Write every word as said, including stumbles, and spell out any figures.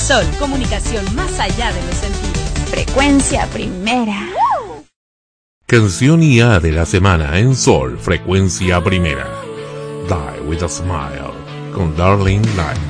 Sol, comunicación más allá de los sentidos. Frecuencia primera. Canción I A de la semana en Sol, Frecuencia Primera. Die with a Smile, con Darling Light.